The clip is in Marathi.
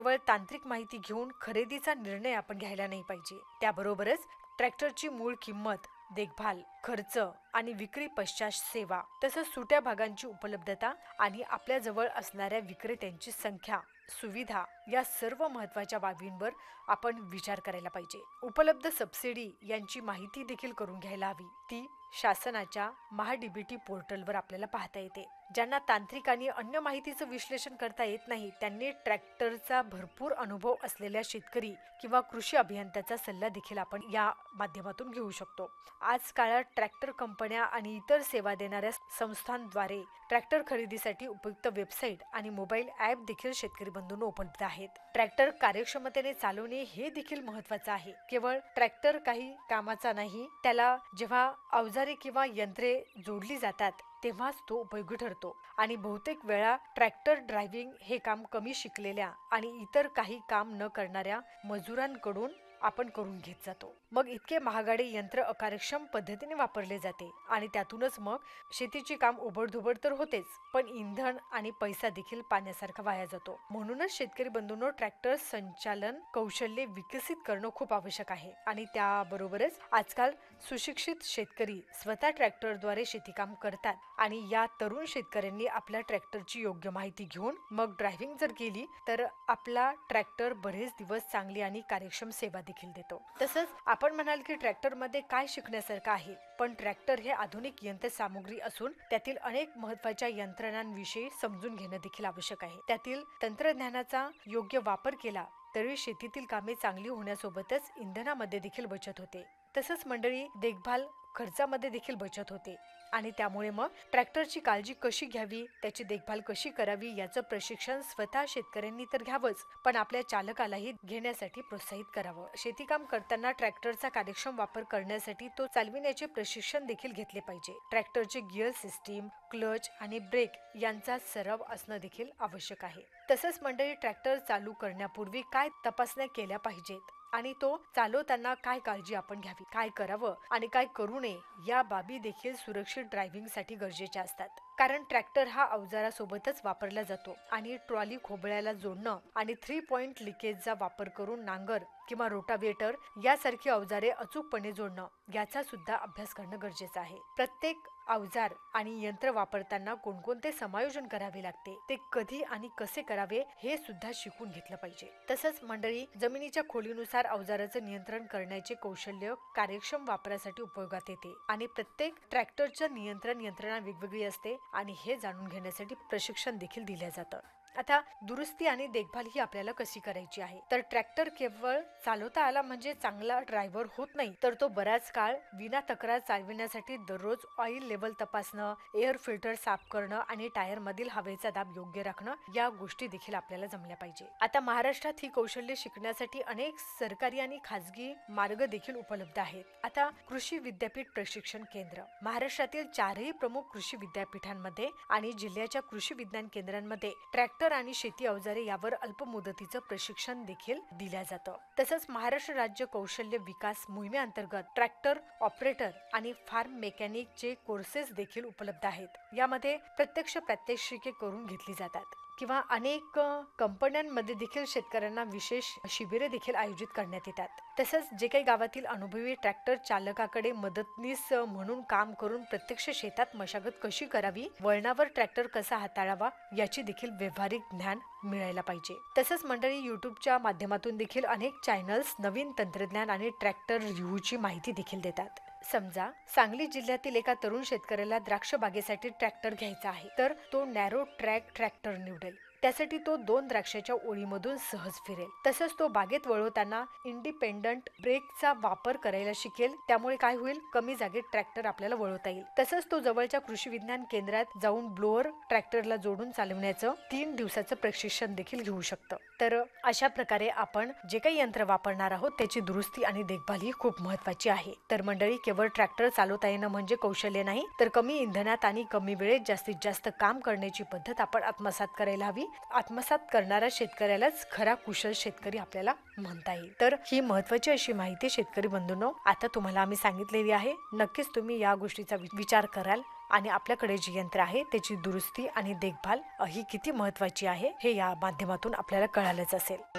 केवळ तांत्रिक माहिती घेऊन खरेदीचा निर्णय आपण घ्यायला नाही पाहिजे. त्याबरोबरच ट्रॅक्टरची मूळ किंमत, देखभाल, खर्च आणि विक्री पश्चात सेवा, तसंच सुट्या भागांची उपलब्धता आणि आपल्या जवळ असणाऱ्या विक्रेत्यांची संख्या, सुविधा या सर्व महत्त्वाच्या बाबींवर आपण विचार करायला पाहिजे. उपलब्ध सबसिडी यांची माहिती देखील करून घ्यायला हवी. ती शासनाच्या महाडीबीटी पोर्टलवर आपल्याला पाहता येते. ज्यांना तांत्रिक आणि अन्य माहितीचं विश्लेषण करता येत नाही त्यांनी ट्रॅक्टरचा भरपूर अनुभव असलेल्या शेतकरी किंवा कृषी अभियंत्याचा सल्ला देखील आपण या माध्यमातून घेऊ शकतो. आज काळात ट्रॅक्टर कंपन्या आणि इतर सेवा देणाऱ्या संस्थांद्वारे ट्रॅक्टर खरेदीसाठी उपयुक्त वेबसाईट आणि मोबाईल ॲप देखील शेतकरी बंधूंनो उपलब्ध आहेत. ट्रॅक्टर कार्यक्षमतेने चालवणे हे देखील महत्त्वाचं आहे. केवळ ट्रॅक्टर काही कामाचा नाही, त्याला जेव्हा अवजारे किंवा यंत्रे जोडली जातात तेव्हाच तो उपयोगी ठरतो. आणि बहुतेक वेळा ट्रॅक्टर ड्रायव्हिंग हे काम कमी शिकलेल्या आणि इतर काही काम न करणाऱ्या मजुरांकडून आपण करून घेत जातो. मग इतके महागडे यंत्र अकार्यक्षम पद्धतीने वापरले जाते आणि त्यातूनच मग शेतीची काम उबडधुबड तर होतेच, पण इंधन आणि पैसा देखील पाण्यासारखा वाया जातो. म्हणूनच शेतकरी बंधूंनो, ट्रॅक्टर संचालन कौशल्य विकसित करणं खूप आवश्यक आहे. आणि त्याबरोबरच आजकाल सुशिक्षित शेतकरी स्वतः ट्रॅक्टरद्वारे शेती काम करतात आणि या तरुण शेतकऱ्यांनी आपल्या ट्रॅक्टरची योग्य माहिती घेऊन मग ड्रायव्हिंग जर केली तर आपला ट्रॅक्टर बरेच दिवस चांगली आणि कार्यक्षम सेवा देखील देतो. तसंच आपण म्हणाल की ट्रॅक्टरमध्ये काय शिकण्यासारखं आहे, पण ट्रॅक्टर हे आधुनिक यंत्रसामुग्री असून त्यातील अनेक महत्त्वाच्या यंत्रणांविषयी समजून घेणं देखील आवश्यक आहे. त्यातील तंत्रज्ञानाचा योग्य वापर केला तरी शेतीतील कामे चांगली होण्यासोबतच इंधनामध्ये देखील बचत होते. तसंच मंडळी, देखभाल खर्चामध्ये देखील बचत होते आणि त्यामुळे मग ट्रॅक्टरची काळजी कशी घ्यावी, त्याची देखभाल कशी करावी याचं प्रशिक्षण स्वतः शेतकऱ्यांनी तर घ्यावंच, पण आपल्या चालकालाही घेण्यासाठी प्रोत्साहित करावं. शेतीकाम करताना ट्रॅक्टरचा कार्यक्षम वापर करण्यासाठी तो चालविण्याचे प्रशिक्षण देखील घेतले पाहिजे. ट्रॅक्टरचे गिअर सिस्टीम, क्लच आणि ब्रेक यांचा सराव असणं देखील आवश्यक आहे. तसंच मंडळी, ट्रॅक्टर चालू करण्यापूर्वी काय तपासण्या केल्या पाहिजेत आणि तो चालवताना काय काळजी आपण घ्यावी, काय करावं आणि काय करू नये या बाबी देखील सुरक्षित ड्रायव्हिंगसाठी गरजेच्या असतात. कारण ट्रॅक्टर हा अवजारासोबतच वापरला जातो आणि ट्रॉली खोबळ्याला जोडणं आणि 3 पॉइंट लिकेजचा वापर करून नांगर किंवा रोटावेटर यासारखी अवजारे अचूकपणे जोडणं याचा सुद्धा अभ्यास करणं गरजेचं आहे. प्रत्येक अवजार आणि यंत्र वापरताना कोणकोणते समायोजन करावे लागते, ते कधी आणि कसे करावे हे सुद्धा शिकून घेतलं पाहिजे. तसंच मंडळी, जमिनीच्या खोलीनुसार अवजाराचं नियंत्रण करण्याचे कौशल्य कार्यक्षम वापरासाठी उपयोगात येते आणि प्रत्येक ट्रॅक्टरचं नियंत्रण यंत्रणा वेगवेगळी असते आणि हे जाणून घेण्यासाठी प्रशिक्षण देखील दिलं जातं. आता दुरुस्ती आणि देखभाल ही आपल्याला कशी करायची आहे, तर ट्रॅक्टर केवळ चालवता आला म्हणजे चांगला ड्रायव्हर होत नाही, तर तो बराच काळ विना तक्रार चालविण्यासाठी दररोज ऑइल लेवल तपासणं, एअर फिल्टर साफ करणं आणि टायर मधील हवेचा दाब योग्य राखणं या गोष्टी देखील आपल्याला जमल्या पाहिजे. आता महाराष्ट्रात ही कौशल्य शिकण्यासाठी अनेक सरकारी आणि खाजगी मार्ग देखील उपलब्ध आहेत. आता कृषी विद्यापीठ प्रशिक्षण केंद्र महाराष्ट्रातील 4ही प्रमुख कृषी विद्यापीठांमध्ये आणि जिल्ह्याच्या कृषी विज्ञान केंद्रांमध्ये ट्रॅक्टर आणि शेती अवजारे यावर अल्प मुदतीचं प्रशिक्षण देखील दिलं जातं. तसंच महाराष्ट्र राज्य कौशल्य विकास मोहिमेअंतर्गत ट्रॅक्टर ऑपरेटर आणि फार्म मेकॅनिकचे कोर्सेस देखील उपलब्ध आहेत. यामध्ये प्रत्यक्ष प्रात्यक्षिके करून घेतली जातात किंवा अनेक कंपन्यांमध्ये देखील शेतकऱ्यांना विशेष शिबिरे देखील आयोजित करण्यात येतात. तसंच जे काही गावातील अनुभवी ट्रॅक्टर चालकाकडे मदतनीस म्हणून काम करून प्रत्यक्ष शेतात मशागत कशी करावी, वळणावर ट्रॅक्टर कसा हाताळावा याची देखील व्यावहारिक ज्ञान मिळायला पाहिजे. तसंच मंडळी, युट्यूबच्या माध्यमातून देखील अनेक चॅनल्स नवीन तंत्रज्ञान आणि ट्रॅक्टर रिव्ह्यूची माहिती देखील देतात. समजा सांगली जिल्ह्यातील एका तरुण शेतकऱ्याला द्राक्ष बागेसाठी ट्रॅक्टर घ्यायचा आहे, तर तो नॅरो ट्रॅक ट्रॅक्टर निवडेल. त्यासाठी तो 2 द्राक्षाच्या ओळीमधून सहज फिरेल. तसंच तो बागेत वळवताना इंडिपेंडंट ब्रेकचा वापर करायला शिकेल. त्यामुळे काय होईल, कमी जागेत ट्रॅक्टर आपल्याला वळवता येईल. तसंच तो जवळच्या कृषी विज्ञान केंद्रात जाऊन ब्लोअर ट्रॅक्टरला जोडून चालवण्याचं 3 दिवसाचं प्रशिक्षण देखील घेऊ शकतं. तर अशा प्रकारे आपण जे काही यंत्र वापरणार आहोत त्याची दुरुस्ती आणि देखभाल ही खूप महत्त्वाची आहे. तर मंडळी, केवळ ट्रॅक्टर चालवता येणं म्हणजे कौशल्य नाही, तर कमी इंधनात आणि कमी वेळेत जास्तीत जास्त काम करण्याची पद्धत आपण आत्मसात करायला हवी. आत्मसात करणारा शेतकऱ्यालाच खरा कुशल शेतकरी आपल्याला म्हणता येईल. तर ही महत्त्वाची अशी माहिती शेतकरी बंधूंनो आता तुम्हाला आम्ही सांगितलेली आहे. नक्कीच तुम्ही या गोष्टीचा विचार कराल आणि आपल्याकडे जे यंत्र आहे त्याची दुरुस्ती आणि देखभाल ही किती महत्त्वाची आहे हे या माध्यमातून आपल्याला कळालंच असेल.